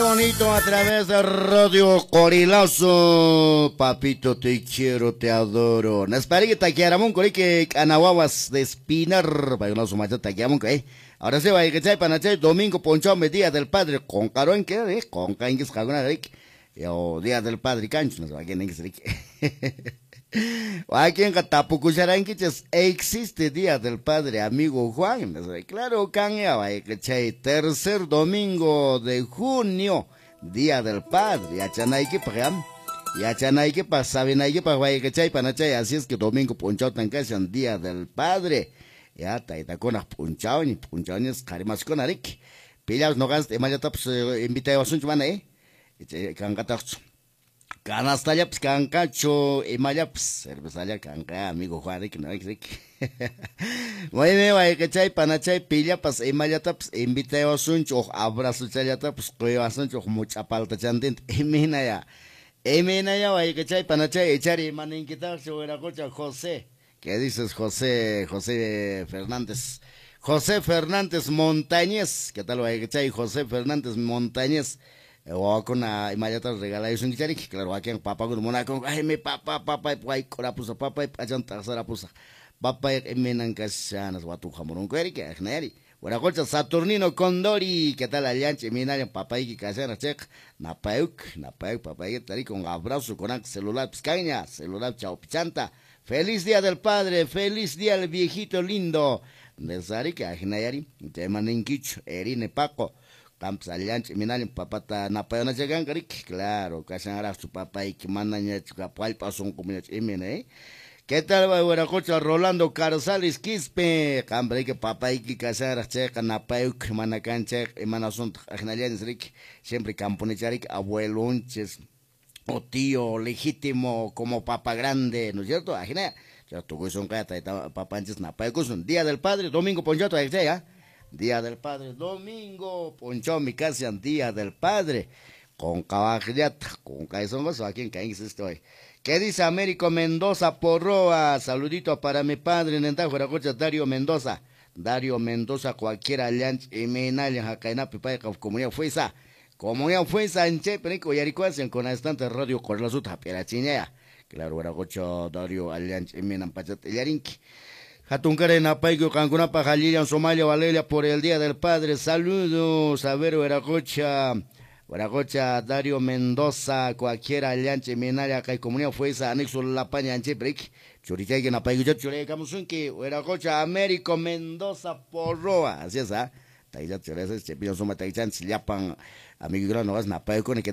bonito a través de Radio Corilazo. Papito, te quiero, te adoro. Nasparigi taquiaramon que anahuawas de espinar. Para no sumar taquiamon que ahora se va a que chay panachay domingo ponchome día del padre con caro en que con caingues cagona ric. O día del padre cancho, no se va a quien en que aquí en Catapucucharanquiches existe Día del Padre, amigo Juan. Claro, tercer domingo de junio, Día del Padre. Yachanaiki pagam, yachanaiki pasabinaiki pagay panachay. Así es que domingo punchao tancashan Día del Padre. Ya taitacona punchao ni punchaones carimas con arik. Pillaos no gastes, emayataps invita a sunchmana, Cancatax. Canastalla, pues cancacho, emaya, pues cervezalla, canca, amigo Juan, que no hay que. Muy bien, vaya que chay, panachay, pilla, pues emaya, pues invita a suncho, abrazo chayata, pues coyo a suncho, mucha palta chandint, emina ya, vaya que chay, panachay, echar maninquita, se hubiera cocha José. ¿Qué dices, José Fernández? José Fernández Montañez, ¿qué tal, vaya que chay, José Fernández Montañez? O con la imayata regala un guitarri, claro, aquí en papá con mona con ay mi papá guay corapusa papá ajan tasarapusa papá eminan casanas watu jamorun queri que agneri bueno cocha Saturnino Condori, ¿qué tal alianche mina papá y casana check napauk papá y tari con abrazo con celular piscaña celular chao pichanta. Feliz día del padre, feliz día del viejito lindo de sari que agneri te maninquich erine paco Camps alianche minalin papata napayona llegan garik claro casanara su papá y que mandan ya capal pasó como ¿qué tal va cocha Rolando Carzales Quispe cambre que papá y que casara checa napayuk manacan check emanason agnalian rick siempre camponicharik abuelonches o tío legítimo como papá grande, ¿no es cierto? Ajena ya tu son cata papanches napayuk un día del padre domingo ponchato ahí ya. Día del Padre, domingo, ponchó mi casa, Día del Padre, con caballata, con caizongos, aquí en Caín estoy. ¿Qué dice Américo Mendoza Porroa? Saludito para mi padre, Nentajo, Racocha, Dario Mendoza, cualquiera, Llanch, y Menal, Jacaina, Pipa, Comunidad Fuesa, en Chepenico, y Aricuasen, con la estante radio, con la suta, Perachinea, claro, Racocha, Dario, Alianch, y Menan, Pachat, Yarinki. Hatunkare Napaico, Cancuna, Pajalilla, Somalia, Valeria, por el Día del Padre. Saludos, a ver, Veracocha, Dario Mendoza, cualquiera, Alianche, Menaria, Cay Comunidad Fuesa, Anexo, La Paña, Anchebrick, Churichaique, Napaico, Churey, Camusunque, Veracocha, Américo Mendoza, Porroa, así es, Taizat, Chureza, Chepillo, Soma, Taizan, Sillapan, amigo, no vas, Napaico,